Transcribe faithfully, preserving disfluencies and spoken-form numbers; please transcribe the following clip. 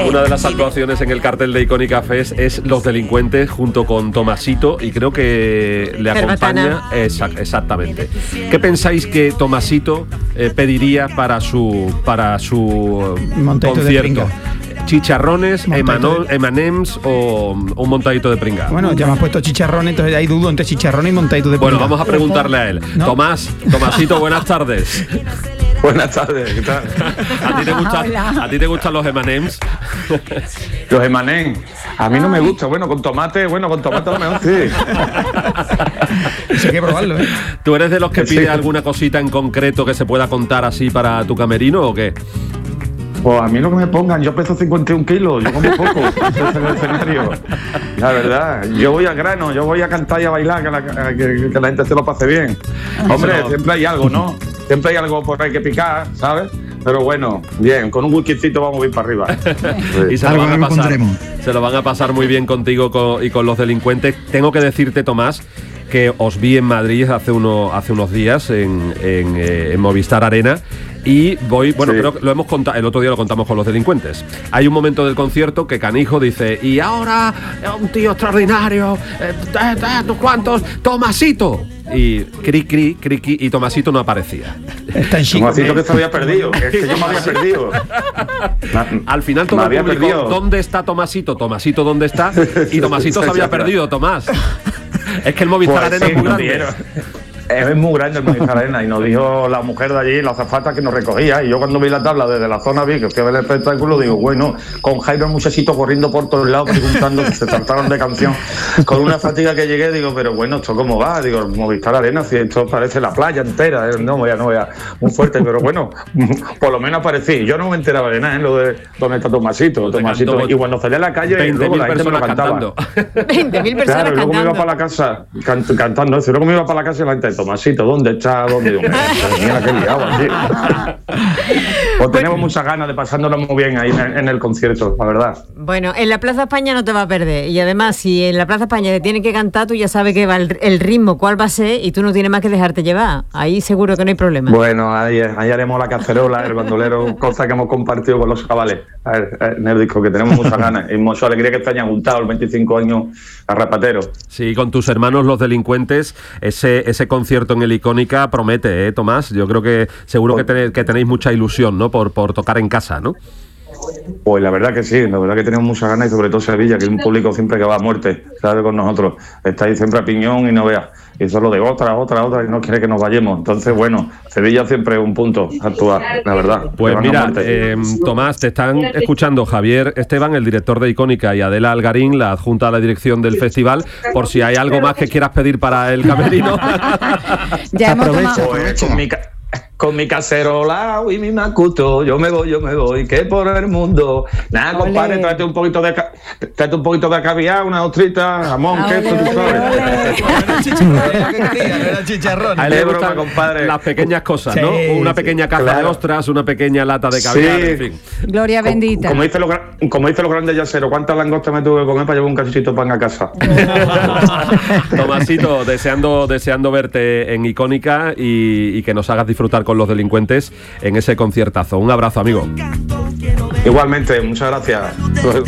Una de las actuaciones en el cartel de Icónica Fest es Los Delincuentes junto con Tomasito, y creo que le acompaña exact, exactamente. ¿Qué pensáis que Tomasito eh, pediría para su para su concierto? ¿Chicharrones, M and M's o un montadito de pringa? Bueno, ya me has puesto chicharrones, entonces ahí dudo entre chicharrones y montadito de pringa. Bueno, vamos a preguntarle a él. ¿No? Tomás, Tomasito, buenas tardes. Buenas tardes, ¿qué tal? ¿A ti te gustan, ¿a ti te gustan los M and M's? Los M and M's, a mí no me gusta. Bueno, con tomate, bueno, con tomate a lo mejor sí. Eso hay que probarlo, ¿eh? ¿Tú eres de los que Sí. pide alguna cosita en concreto que se pueda contar así para tu camerino o qué? Pues a mí lo que me pongan, yo peso cincuenta y un kilos, yo como poco en el escenario. La verdad, yo voy al grano, yo voy a cantar y a bailar, que la, que, que la gente se lo pase bien. Hombre, Eso no. siempre hay algo, ¿no? Siempre hay algo por ahí que picar, ¿sabes? Pero bueno, bien, con un whiskycito vamos a ir para arriba. Y se lo, van a pasar, se lo van a pasar muy bien contigo con, y con Los Delincuentes. Tengo que decirte, Tomás, que os vi en Madrid hace, uno, hace unos días en, en, eh, en Movistar Arena. Y voy, bueno, Sí. creo que lo hemos contado, el otro día lo contamos con Los Delincuentes. Hay un momento del concierto que Canijo dice: y ahora un tío extraordinario, eh, eh, eh, ¿no cuántos? ¡Tomasito! Y cri, cri, cri, cri, y Tomasito no aparecía. Está en chico. Tomasito que se había perdido, es que yo me había perdido. Al final todo Me el había público, perdido. ¿dónde está Tomasito? Tomasito, ¿dónde está? Y Tomasito se había perdido, Tomás. Es que el Movistar Pues Arena sí, es muy nos grande. dijeron. Es muy grande el Movistar Arena y nos dijo la mujer de allí, la azafata, que nos recogía. Y yo cuando vi la tabla desde la zona vi que fui a ver el espectáculo, digo, bueno, con Jairo el muchachito corriendo por todos lados preguntando que se trataron de canción. Con una fatiga que llegué, digo, pero bueno, ¿esto cómo va? Digo, Movistar Arena, si esto parece la playa entera. No voy a, no voy a, muy fuerte, pero bueno, por lo menos aparecí. Yo no me enteraba de nada, ¿eh? Lo de dónde está Tomasito. Tomasito. cantó Y cuando salí a la calle, luego la gente me lo cantaba. veinte mil personas Claro, y luego me cantando. iba para la casa can, cantando eso. Y luego me iba para la casa y la gente, Tomasito, ¿dónde está? ¿Dónde? Digo, mira, qué liado así. Pues tenemos muchas ganas de pasárnoslo muy bien ahí en, en el concierto, la verdad. Bueno, en la Plaza España no te va a perder. Y además, si en la Plaza España te tiene que cantar, tú ya sabes que va el, el ritmo, cuál va a ser, y tú no tienes más que dejarte llevar. Ahí seguro que no hay problema. Bueno, ahí, ahí haremos la cacerola, el bandolero, cosa que hemos compartido con los chavales a ver, en el disco, que tenemos muchas ganas y mucha alegría que te hayan gustado el veinticinco años a Rapatero. Sí, con tus hermanos Los Delincuentes, ese, ese concierto en el Icónica promete, ¿eh, Tomás? Yo creo que seguro que, tenéis, que tenéis mucha ilusión, ¿no? Por, por tocar en casa, ¿no? Pues la verdad que sí, la verdad que tenemos muchas ganas y sobre todo Sevilla, que es un público siempre que va a muerte, ¿sabes? Con nosotros. Está ahí siempre a piñón y no veas. Y solo de otra, otra, otra, y no quiere que nos vayamos. Entonces, bueno, Sevilla siempre es un punto a actuar, la verdad. Pues mira, eh, Tomás, te están escuchando Javier Esteban, el director de Icónica, y Adela Algarín, la adjunta a la dirección del festival, por si hay algo más que quieras pedir para el camerino. Ya hemos tomado... Pues, con mi ca- Con mi cacerola y mi macuto, yo me voy, yo me voy, que por el mundo. Nada, Ole. compadre, tráete un poquito de ca- tráete un poquito de caviar, una ostrita, jamón, Ole, queso, tú ole, sabes. A él le Es broma, gustan compadre. las pequeñas cosas, Sí, ¿no? Una sí. pequeña caja de Claro. ostras, una pequeña lata de caviar, Sí. en fin. Gloria bendita. Como dice, los, gra- como dice los grandes yaceros, ¿cuántas langostas me tuve que comer para llevar un cachito de pan a casa? Tomasito, deseando, deseando verte en Icónica y, y que nos hagas disfrutar con Los Delincuentes en ese conciertazo. Un abrazo, amigo. Igualmente, muchas gracias.